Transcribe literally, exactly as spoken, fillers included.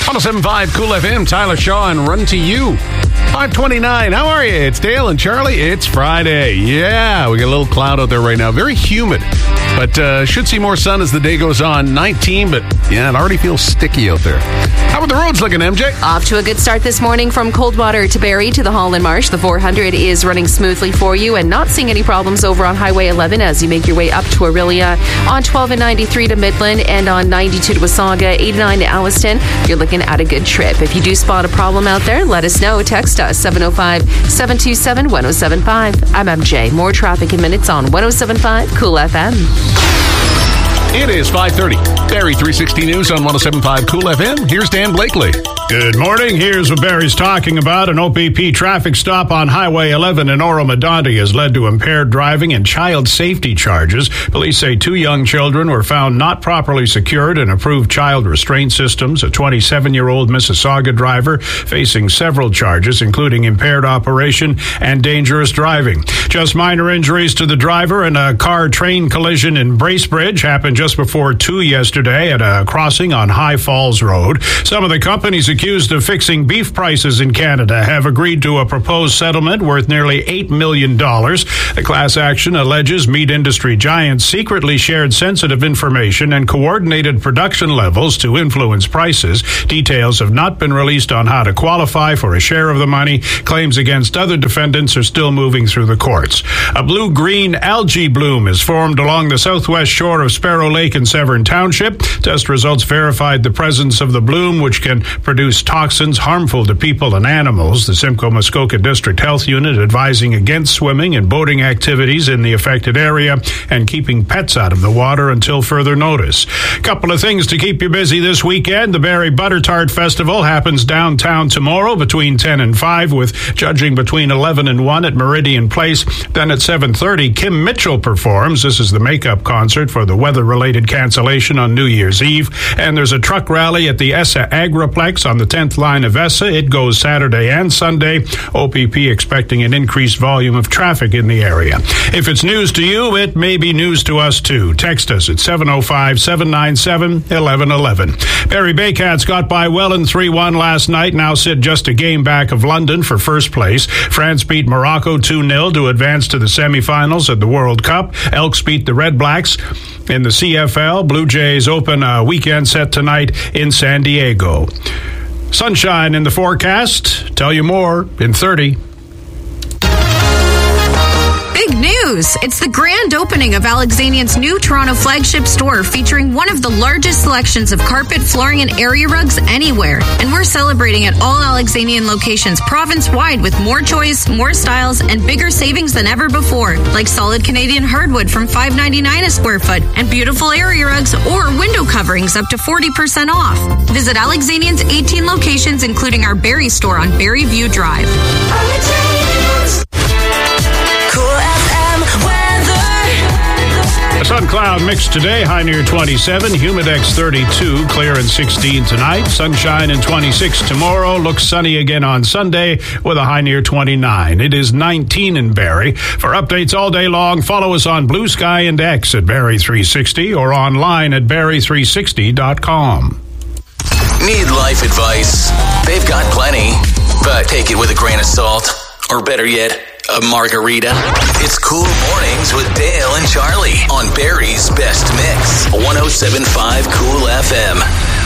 one oh seven point five Cool F M, Tyler Shaw and Run to You. five twenty-nine, how are you? It's Dale and Charlie. It's Friday. Yeah, we got a little cloud out there right now. Very humid, but uh, should see more sun as the day goes on. nineteen, but yeah, it already feels sticky out there. How are the roads looking, M J? Off to a good start this morning from Coldwater to Barrie to the Holland Marsh. The four hundred is running smoothly for you and not seeing any problems over on Highway eleven as you make your way up to Orillia. On twelve and ninety-three to Midland and on ninety-two to Wasaga, eighty-nine to Alliston. You're looking at a good trip. If you do spot a problem out there, let us know. Text us seven oh five, seven two seven, one oh seven five. I'm M J. More traffic in minutes on one oh seven point five Cool F M. It is five thirty. Barrie three sixty News on one oh seven point five Cool F M. Here's Dan Blakely. Good morning. Here's what Barrie's talking about. An O P P traffic stop on Highway eleven in Oro-Medonte has led to impaired driving and child safety charges. Police say two young children were found not properly secured in approved child restraint systems. A twenty-seven-year-old Mississauga driver facing several charges, including impaired operation and dangerous driving. Just minor injuries to the driver and a car-train collision in Bracebridge happened just before two yesterday at a crossing on High Falls Road. Some of the companies accused of fixing beef prices in Canada have agreed to a proposed settlement worth nearly eight million dollars. The class action alleges meat industry giants secretly shared sensitive information and coordinated production levels to influence prices. Details have not been released on how to qualify for a share of the money. Claims against other defendants are still moving through the courts. A blue-green algae bloom is formed along the southwest shore of Sparrow Lake in Severn Township. Test results verified the presence of the bloom, which can produce toxins harmful to people and animals. The Simcoe Muskoka District Health Unit advising against swimming and boating activities in the affected area and keeping pets out of the water until further notice. Couple of things to keep you busy this weekend. The Barrie Butter Tart Festival happens downtown tomorrow between ten and five, with judging between eleven and one at Meridian Place. Then at seven thirty, Kim Mitchell performs. This is the makeup concert for the weather-related cancellation on New Year's Eve. And there's a truck rally at the ESSA Agriplex on the tenth line of ESSA. It goes Saturday and Sunday. O P P expecting an increased volume of traffic in the area. If it's news to you, it may be news to us too. Text us at seven oh five, seven nine seven, one one one one. Barrie Baycats got by Welland three one last night, now sit just a game back of London for first place. France beat Morocco two nil to advance to the semifinals at the World Cup. Elks beat the Red Blacks in the C F L. Blue Jays open a weekend set tonight in San Diego. Sunshine in the forecast. Tell you more in thirty. Big news! It's the grand opening of Alexanian's new Toronto flagship store, featuring one of the largest selections of carpet, flooring, and area rugs anywhere. And we're celebrating at all Alexanian locations province-wide with more choice, more styles, and bigger savings than ever before, like solid Canadian hardwood from five ninety-nine a square foot, and beautiful area rugs or window coverings up to forty percent off. Visit Alexanian's eighteen locations, including our Barrie store on Barrie View Drive. A sun cloud mix today, high near twenty-seven, Humidex thirty-two, clear and sixteen tonight, sunshine and twenty-six tomorrow, looks sunny again on Sunday with a high near twenty-nine. It is nineteen in Barrie. For updates all day long, follow us on Blue Sky and X at Barrie three sixty or online at barrie three sixty dot com. Need life advice? They've got plenty, but take it with a grain of salt. Or better yet, a margarita. It's Cool Mornings with Dale and Charlie on Barrie's Best Mix, one oh seven point five Cool F M.